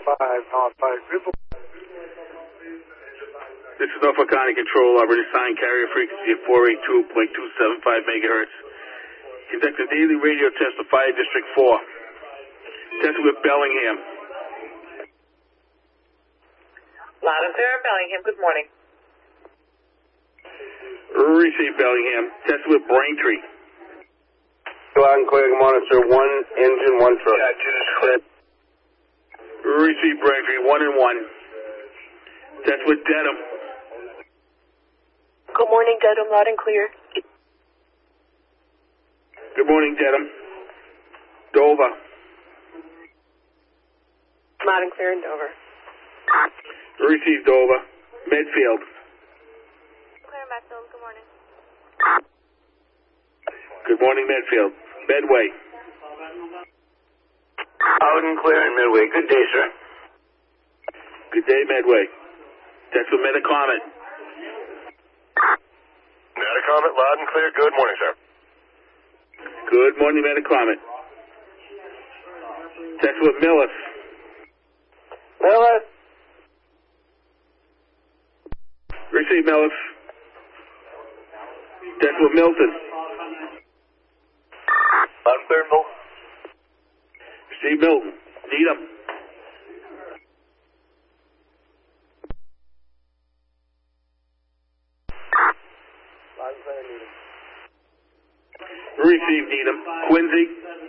This is Norfolk County Control, operator sign carrier frequency of 482.275 megahertz. Conduct a daily radio test of Fire District 4. Test with Bellingham. Loud and clear in Bellingham, good morning. Receive Bellingham. Test with Braintree. Loud and clear, good morning, sir. One engine, one truck. Yeah, just clear. Receive Braintree, 1 and 1. Test with Dedham. Good morning, Dedham, loud and clear. Good morning, Dedham. Dover. Loud and clear in Dover. Receive Dover. Medfield. Clear Medfield, good morning. Good morning, Medfield. Medway. Loud and clear in Midway. Good day, sir. Good day, Medway. Test with Metacomet. Metacomet, loud and clear. Good morning, sir. Good morning, Metacomet. Test with Millis. Millis. Receive Millis. Test with Milton. Loud and clear, Milton. Receive Milton. Needham. Receive Needham. Quincy.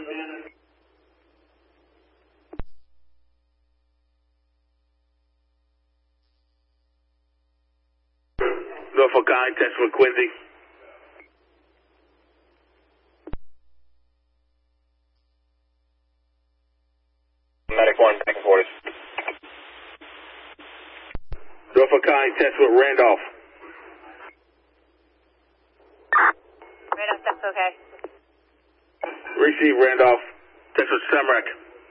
Norfolk County, test with Quincy. Medic 1, back and forth. Norfolk County, test with Randolph. Randolph, that's okay. Receive Randolph. Test with Semrec.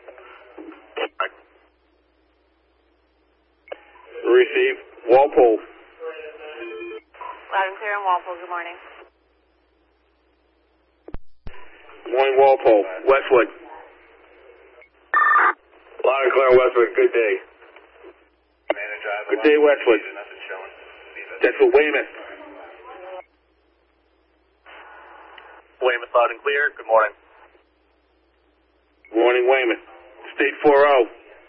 Receive Walpole. Loud and clear in Walpole, good morning. Morning, Walpole. Westwood. Loud and clear, Westwood. Good day. Good day, Westwood. Test with Weymouth. Weymouth, loud and clear. Good morning. Morning, Weymouth. State 4-0.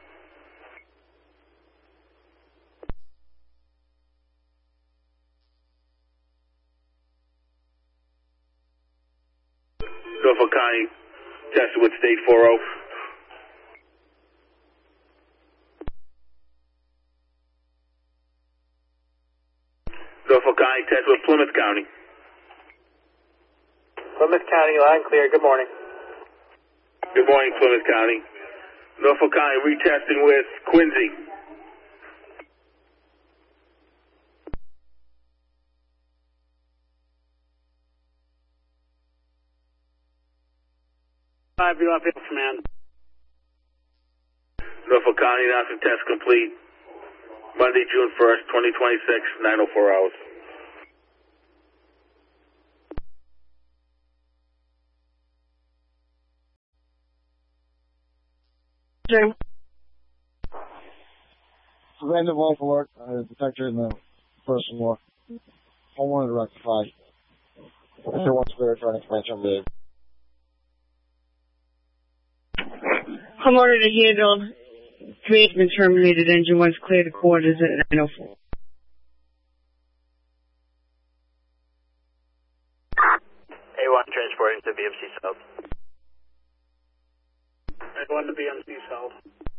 Norfolk County, tested with State 4-0. Norfolk County, test with Plymouth County. Plymouth County, loud and clear. Good morning. Good morning, Plymouth County. Norfolk County, retesting with Quincy. Command. Norfolk County, announcing test complete. Monday, June 1st, 2026, 9:04 hours. Jim. Random wolf alert, detector in the first floor. I wanted to rectify. If there wants to be trying to expansion on the I'm ordered to handle. Create's been terminated. Engine 1's clear. The quarters at 9:04. A1 transporting to BMC South. A1 to BMC South.